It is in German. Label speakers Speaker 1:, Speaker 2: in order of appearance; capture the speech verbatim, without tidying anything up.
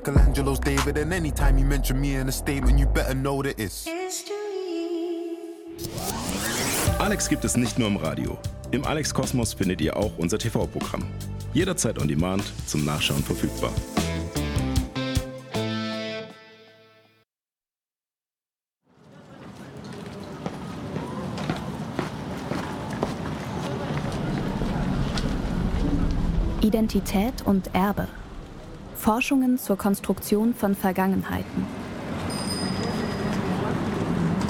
Speaker 1: Michelangelo's David, and anytime you mention me in a statement, you better know that it's
Speaker 2: Alex gibt es nicht nur im Radio. Im Alex Kosmos findet ihr auch unser T V-Programm. Jederzeit on demand, zum Nachschauen verfügbar.
Speaker 3: Identität und Erbe. Forschungen zur Konstruktion von Vergangenheiten.